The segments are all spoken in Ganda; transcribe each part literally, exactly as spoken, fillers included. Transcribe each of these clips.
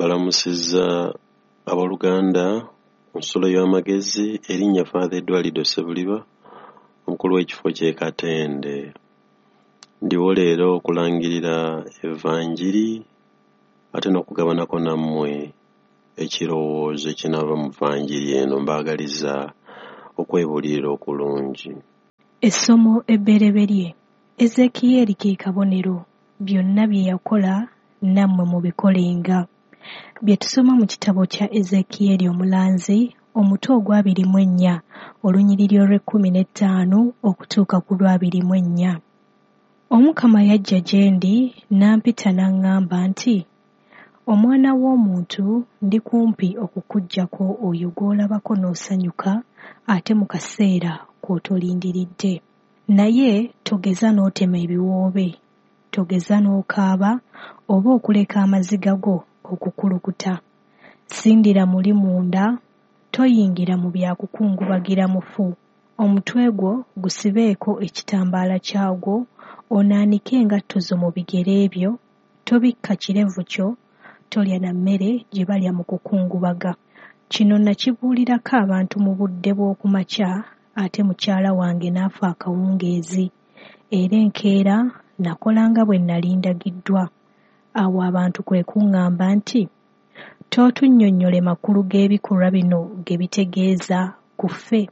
mbalamusizza abooluganda ku nsulo y'amagezi erinnya Father Edward Sebuliba omukulu w'ekifo ky'e Katende. Ndiwo leero okulangirira evanjiri ate n'okugabanako nammwe ekirowoozo ekinaava mu vanjiri eno mbaagaliza okwebulirira okulungi. Essomo ebbereberye. Ezekiyeri ke kabonero byonna bye yakola nammwe mubikolenga. Bye tusoma mu kitabo kya Ezekiyeri omulanzi omutwe ogw'abiri mu ennya olunyiriri olw'ekkumi n'ettaano okutuuka ku lw'abiri mu ennya. Omukama yajja gye ndi n'ampita n'aŋŋamba nti, omwana w'omuntu ndi kumpi okukuggyako oyo gw'olabako n'osanyuka ate mu kaseera k'otolindiridde. Naye togeza n'otema ebiwoobe, togeza n'okaaba oba okuleka amaziga go okukulukuta. Sindira muli munda, toyingira mu byakukungubagira mufu. Omutwe gwo gusibeeko ekitambaala kyagwo, onaanike engatto zo mu bigere ebyo, tobikka kirevu kyo, tolya na mmere gye balya mu kukungubaga. Kino nakibuulirako abantu mu budde bw'oku makya, ate mukyala wange n'afa akawungeezi. Era enkeera nakola nga bwe nnali ndagiddwa. Awo abantu kwe kuŋŋamba nti, tootunnyonnyole makulu g'ebikolwa bino ge bitegeeza ku ffe.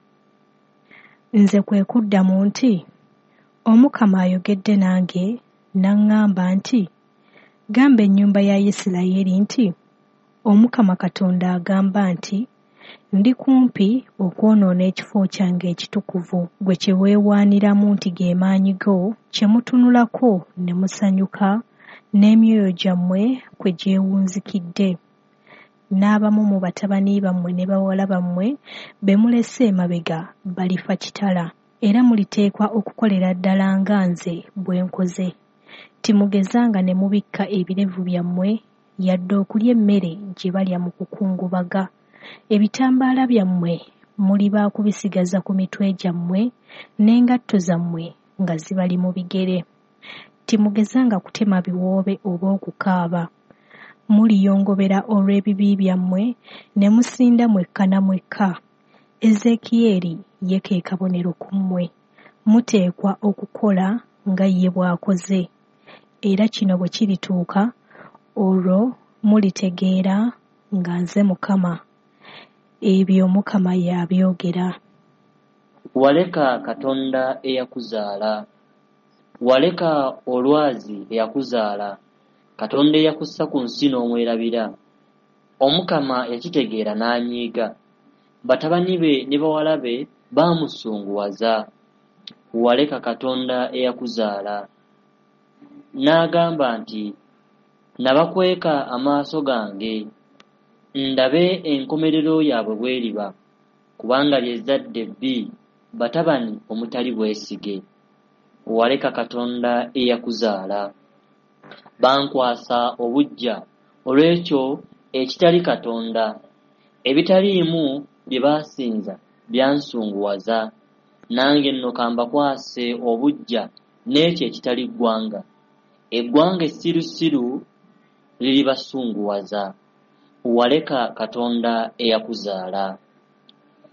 Nze kwe kuddamu nti, Omukama ayogedde nange n'aŋŋamba nti, gamba ennyumba ya Isirayiri nti, Omukama Katonda agamba nti, ndi kumpi okwonoona ekifo kyange ekitukuvu gwe kye weewaaniramu nti ge maanyi go kye mutunulako ne musanyuka n'emyoyo gyammwe kwe gyewunzikidde. N'abamu mu batabani bammwe ne bawala bammwe be mulese emabega balifa kitala, era muliteekwa okukolera ddala nga nze bwe nkoze. Timugezanga ne mubikka ebirevu byammwe yadde okulya emmere gye balya mu kukungubaga. Ebitambaala byammwe muli baakubisigaza ku mitwe gyammwe n'engatto zammwe nga zibali mu bigere. Timugezanga kutema biwoobe oba okukaaba. Muliyongobera olw'ebibi byammwe ne musinda mwekka na mwekka. Ezekiyeri ye ke kabonero ku mmwe. Muteekwa okukola nga ye bw'akoze. Era kino bwe kirituuka, olwo mulitegeera nga nze Mukama. Ebyo Mukama y'abyogera. Waleka Katonda eyakuzaala. Waleka olwazi eyakuzaala. Katonda eyakussa ku nsi n'omwerabira. Omukama yakitegeera n'anyiiga. Batabani be ne bawala be baamusunguwaza. Waleka Katonda eyakuzaala. N'agamba nti, nabakweka amaaso gange, ndabe enkomerero yaabwe bw'eriba, kubanga ly'ezzadde bbi, batabani omutali bwesige. Waleka Katonda eyakuzaala. Bankwasa obuggya olw'ekyo ekitali Katonda. Ebitaliimu bye baasinza byansunguwaza. Nange nno kambakwase obuggya n'ekyo ekitali ggwanga. Eggwanga essirusiru liribasunguwaza. Waleka Katonda eyakuzaala.